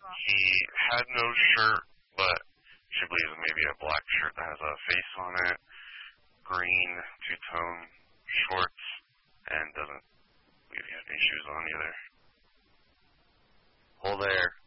He had no shirt, but she believes maybe a black shirt that has a face on it, green two-tone shorts, and doesn't believe he has any shoes on either. Hold there.